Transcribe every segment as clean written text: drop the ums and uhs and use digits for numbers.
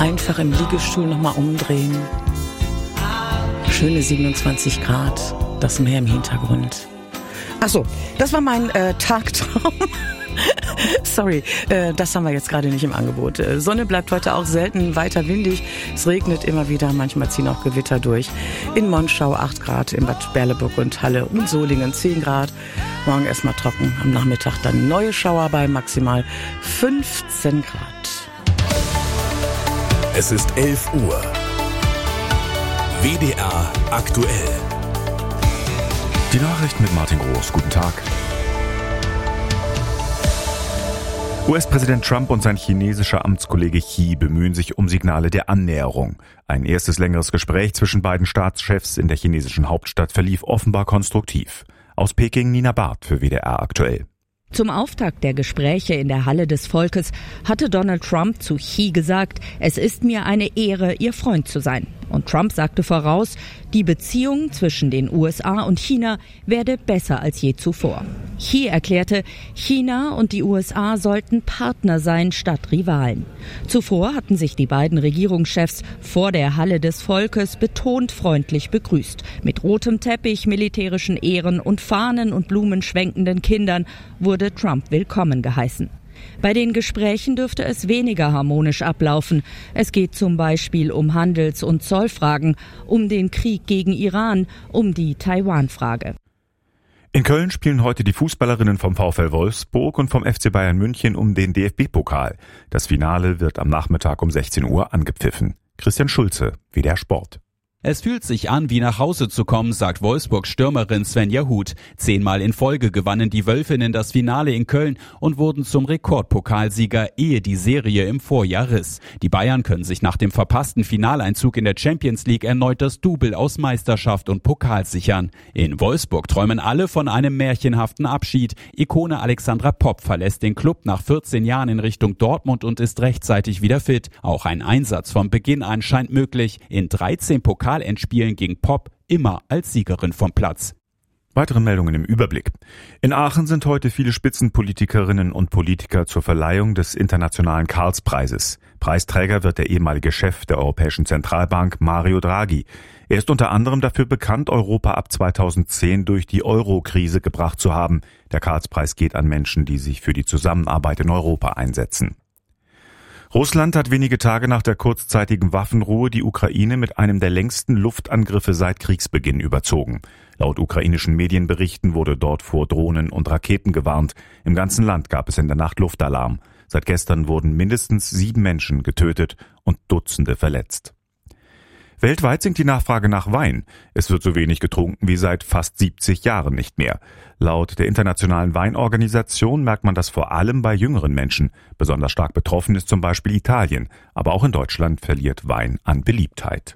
Einfach im Liegestuhl nochmal umdrehen. Schöne 27 Grad, das Meer im Hintergrund. Achso, das war mein Tagtraum. Sorry, das haben wir jetzt gerade nicht im Angebot. Sonne bleibt heute auch selten weiter windig. Es regnet immer wieder, manchmal ziehen auch Gewitter durch. In Monschau 8 Grad, in Bad Berleburg und Halle und Solingen 10 Grad. Morgen erstmal trocken, am Nachmittag dann neue Schauer bei maximal 15 Grad. Es ist 11 Uhr. WDR aktuell. Die Nachrichten mit Martin Groß. Guten Tag. US-Präsident Trump und sein chinesischer Amtskollege Xi bemühen sich um Signale der Annäherung. Ein erstes längeres Gespräch zwischen beiden Staatschefs in der chinesischen Hauptstadt verlief offenbar konstruktiv. Aus Peking Nina Barth für WDR aktuell. Zum Auftakt der Gespräche in der Halle des Volkes hatte Donald Trump zu Xi gesagt, es ist mir eine Ehre, Ihr Freund zu sein. Und Trump sagte voraus, die Beziehung zwischen den USA und China werde besser als je zuvor. Xi erklärte, China und die USA sollten Partner sein statt Rivalen. Zuvor hatten sich die beiden Regierungschefs vor der Halle des Volkes betont freundlich begrüßt. Mit rotem Teppich, militärischen Ehren und Fahnen und Blumen schwenkenden Kindern wurde Trump willkommen geheißen. Bei den Gesprächen dürfte es weniger harmonisch ablaufen. Es geht zum Beispiel um Handels- und Zollfragen, um den Krieg gegen Iran, um die Taiwan-Frage. In Köln spielen heute die Fußballerinnen vom VfL Wolfsburg und vom FC Bayern München um den DFB-Pokal. Das Finale wird am Nachmittag um 16 Uhr angepfiffen. Christian Schulze, WDR Sport. Es fühlt sich an, wie nach Hause zu kommen, sagt Wolfsburg-Stürmerin Svenja Huth. 10-mal in Folge gewannen die Wölfinnen das Finale in Köln und wurden zum Rekordpokalsieger, ehe die Serie im Vorjahr riss. Die Bayern können sich nach dem verpassten Finaleinzug in der Champions League erneut das Double aus Meisterschaft und Pokal sichern. In Wolfsburg träumen alle von einem märchenhaften Abschied. Ikone Alexandra Popp verlässt den Klub nach 14 Jahren in Richtung Dortmund und ist rechtzeitig wieder fit. Auch ein Einsatz von Beginn an scheint möglich. In 13 Pokalendspielen ging Popp immer als Siegerin vom Platz. Weitere Meldungen im Überblick. In Aachen sind heute viele Spitzenpolitikerinnen und Politiker zur Verleihung des internationalen Karlspreises. Preisträger wird der ehemalige Chef der Europäischen Zentralbank Mario Draghi. Er ist unter anderem dafür bekannt, Europa ab 2010 durch die Euro-Krise gebracht zu haben. Der Karlspreis geht an Menschen, die sich für die Zusammenarbeit in Europa einsetzen. Russland hat wenige Tage nach der kurzzeitigen Waffenruhe die Ukraine mit einem der längsten Luftangriffe seit Kriegsbeginn überzogen. Laut ukrainischen Medienberichten wurde dort vor Drohnen und Raketen gewarnt. Im ganzen Land gab es in der Nacht Luftalarm. Seit gestern wurden mindestens 7 Menschen getötet und Dutzende verletzt. Weltweit sinkt die Nachfrage nach Wein. Es wird so wenig getrunken wie seit fast 70 Jahren nicht mehr. Laut der Internationalen Weinorganisation merkt man das vor allem bei jüngeren Menschen. Besonders stark betroffen ist zum Beispiel Italien. Aber auch in Deutschland verliert Wein an Beliebtheit.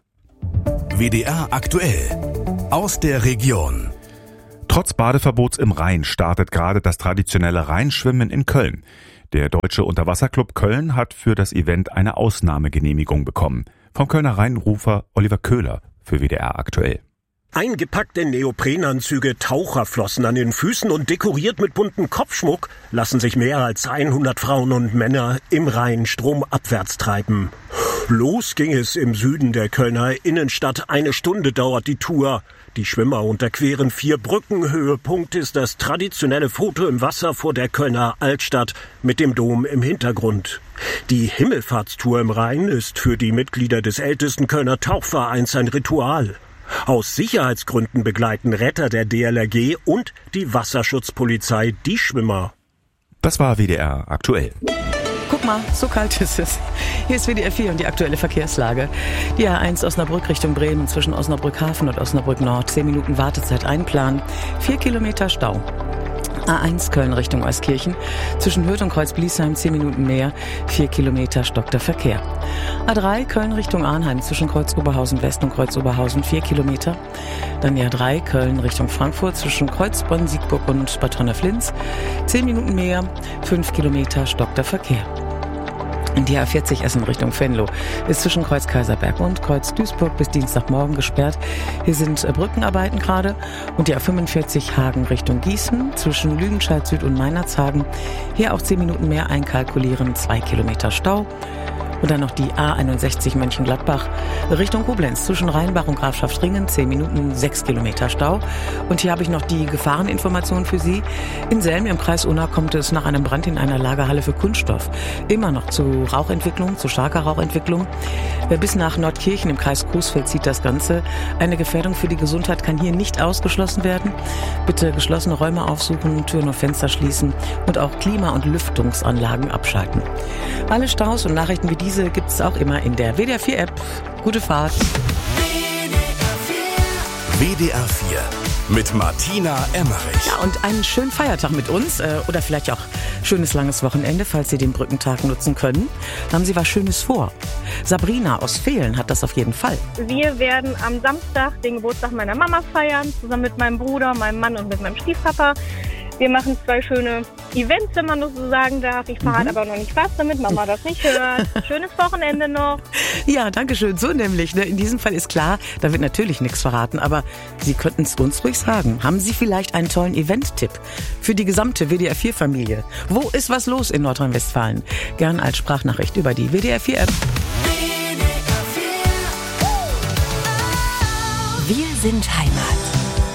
WDR aktuell. Aus der Region. Trotz Badeverbots im Rhein startet gerade das traditionelle Rheinschwimmen in Köln. Der Deutsche Unterwasserclub Köln hat für das Event eine Ausnahmegenehmigung bekommen. Vom Kölner Rheinrufer Oliver Köhler für WDR aktuell. Eingepackt in Neoprenanzüge, Taucherflossen an den Füßen und dekoriert mit buntem Kopfschmuck lassen sich mehr als 100 Frauen und Männer im Rhein stromabwärts treiben. Los ging es im Süden der Kölner Innenstadt. 1 Stunde dauert die Tour. Die Schwimmer unterqueren 4 Brücken. Höhepunkt ist das traditionelle Foto im Wasser vor der Kölner Altstadt mit dem Dom im Hintergrund. Die Himmelfahrtstour im Rhein ist für die Mitglieder des ältesten Kölner Tauchvereins ein Ritual. Aus Sicherheitsgründen begleiten Retter der DLRG und die Wasserschutzpolizei die Schwimmer. Das war WDR aktuell. Guck mal, so kalt ist es. Hier ist WDR 4 und die aktuelle Verkehrslage. Die A1 Osnabrück Richtung Bremen zwischen Osnabrück Hafen und Osnabrück Nord. 10 Minuten Wartezeit einplanen. 4 Kilometer Stau. A1 Köln Richtung Euskirchen. Zwischen Hürth und Kreuz-Bliesheim 10 Minuten mehr. 4 Kilometer stockter Verkehr. A3 Köln Richtung Arnheim zwischen Kreuz-Oberhausen West und Kreuz-Oberhausen 4 Kilometer. Dann die A3 Köln Richtung Frankfurt zwischen Kreuzbronn, Siegburg und Bad Honnef-Linz. 10 Minuten mehr. 5 Kilometer stockter Verkehr. Die A40 Essen Richtung Venlo ist zwischen Kreuz Kaiserberg und Kreuz Duisburg bis Dienstagmorgen gesperrt. Hier sind Brückenarbeiten gerade. Und die A45 Hagen Richtung Gießen zwischen Lüdenscheid Süd und Meinerzhagen. Hier auch 10 Minuten mehr einkalkulieren, 2 Kilometer Stau. Und dann noch die A61 Mönchengladbach Richtung Koblenz zwischen Rheinbach und Grafschaft-Ringen, 10 Minuten, 6 Kilometer Stau. Und hier habe ich noch die Gefahreninformation für Sie. In Selm im Kreis Unna kommt es nach einem Brand in einer Lagerhalle für Kunststoff immer noch zu Rauchentwicklung, zu starker Rauchentwicklung. Bis nach Nordkirchen im Kreis Coesfeld zieht das Ganze. Eine Gefährdung für die Gesundheit kann hier nicht ausgeschlossen werden. Bitte geschlossene Räume aufsuchen, Türen und Fenster schließen und auch Klima- und Lüftungsanlagen abschalten. Alle Staus und Nachrichten wie diese gibt es auch immer in der WDR 4 App. Gute Fahrt. WDR 4 mit Martina Emmerich. Ja, und einen schönen Feiertag mit uns oder vielleicht auch schönes langes Wochenende, falls Sie den Brückentag nutzen können. Haben Sie was Schönes vor? Sabrina aus Vehlen hat das auf jeden Fall. Wir werden am Samstag den Geburtstag meiner Mama feiern, zusammen mit meinem Bruder, meinem Mann und mit meinem Stiefpapa. Wir machen 2 schöne Events, wenn man das so sagen darf. Ich verrate aber noch nicht was, damit Mama das nicht hört. Schönes Wochenende noch. Ja, danke schön. So nämlich. Ne? In diesem Fall ist klar, da wird natürlich nichts verraten. Aber Sie könnten es uns ruhig sagen. Haben Sie vielleicht einen tollen Event-Tipp für die gesamte WDR 4-Familie? Wo ist was los in Nordrhein-Westfalen? Gern als Sprachnachricht über die WDR 4-App. Wir sind Heimat.